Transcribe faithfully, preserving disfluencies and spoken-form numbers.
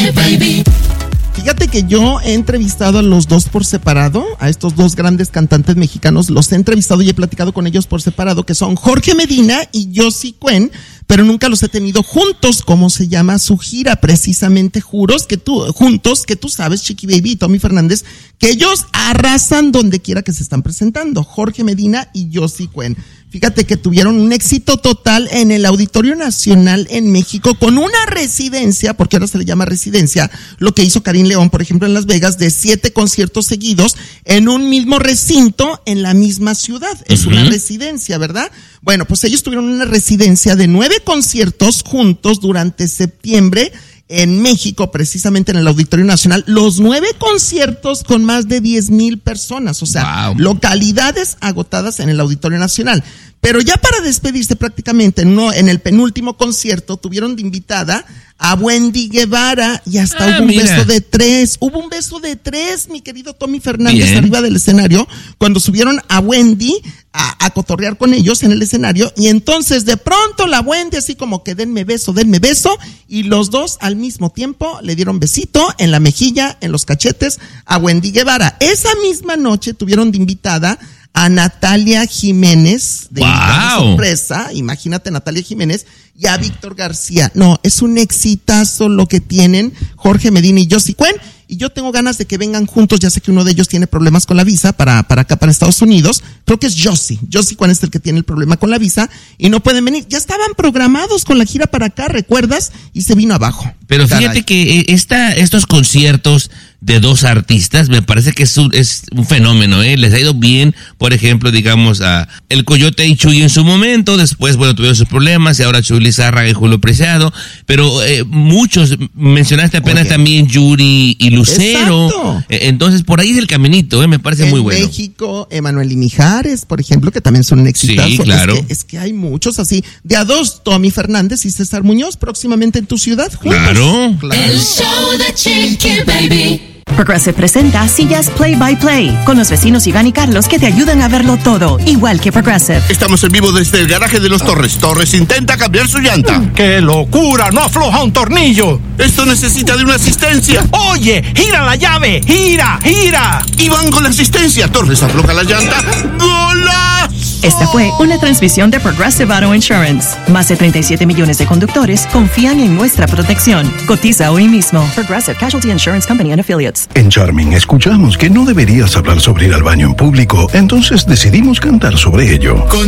Chiqui Baby. Fíjate que yo he entrevistado a los dos por separado, a estos dos grandes cantantes mexicanos, los he entrevistado y he platicado con ellos por separado, que son Jorge Medina y Josie Cuen, pero nunca los he tenido juntos, como se llama su gira, precisamente juros que tú, juntos, que tú sabes, Chiqui Baby y Tommy Fernández, que ellos arrasan donde quiera que se están presentando, Jorge Medina y Josie Cuen. Fíjate que tuvieron un éxito total en el Auditorio Nacional en México con una residencia, porque ahora se le llama residencia, lo que hizo Karim León, por ejemplo, en Las Vegas, de siete conciertos seguidos en un mismo recinto en la misma ciudad. Es uh-huh. una residencia, ¿verdad? Bueno, pues ellos tuvieron una residencia de nueve conciertos juntos durante septiembre en México, precisamente en el Auditorio Nacional, los nueve conciertos con más de diez mil personas, o sea, wow. localidades agotadas en el Auditorio Nacional. Pero ya para despedirse prácticamente, en, uno, en el penúltimo concierto, tuvieron de invitada a Wendy Guevara y hasta ah, hubo un mira. beso de tres, hubo un beso de tres, mi querido Tommy Fernández, Bien. arriba del escenario, cuando subieron a Wendy a, a cotorrear con ellos en el escenario, y entonces de pronto la Wendy así como que denme beso, denme beso, y los dos al mismo tiempo le dieron besito en la mejilla, en los cachetes a Wendy Guevara. Esa misma noche tuvieron de invitada a Natalia Jiménez, de wow. sorpresa, imagínate Natalia Jiménez, y a Víctor García. No, es un exitazo lo que tienen Jorge Medina y Josie Cuen, y yo tengo ganas de que vengan juntos. Ya sé que uno de ellos tiene problemas con la visa para, para acá, para Estados Unidos. Creo que es Josie. Josie Cuen es el que tiene el problema con la visa y no pueden venir. Ya estaban programados con la gira para acá, ¿recuerdas? Y se vino abajo. Pero fíjate Caray. que esta, estos conciertos de dos artistas me parece que es un, es un fenómeno, ¿eh? Les ha ido bien, por ejemplo, digamos, a El Coyote y Chuy en su momento, después, bueno, tuvieron sus problemas, y ahora Chuy Lizárraga y Julio Preciado, pero eh, muchos, mencionaste apenas Oye. también Yuri y Lucero. Exacto. Entonces, por ahí es el caminito, ¿eh? Me parece en muy bueno. En México, Emanuel y Mijares, por ejemplo, que también son un exitazo. Sí, claro. Es que, es que hay muchos así, de a dos, Tommy Fernández y César Muñoz, próximamente en tu ciudad, juntos. Claro. claro. El show de Chiqui Baby. Progressive presenta Sillas Play by Play con los vecinos Iván y Carlos que te ayudan a verlo todo, igual que Progressive. Estamos en vivo desde el garaje de los Torres. Torres intenta cambiar su llanta. ¡Qué locura! ¡No afloja un tornillo! Esto necesita de una asistencia. ¡Oye! ¡Gira la llave! ¡Gira! ¡Gira! Iván con la asistencia. Torres afloja la llanta. ¡Golazo! Esta fue una transmisión de Progressive Auto Insurance. Más de treinta y siete millones de conductores confían en nuestra protección. Cotiza hoy mismo. Progressive Casualty Insurance Company and Affiliates. En Charming escuchamos que no deberías hablar sobre ir al baño en público, entonces decidimos cantar sobre ello. Con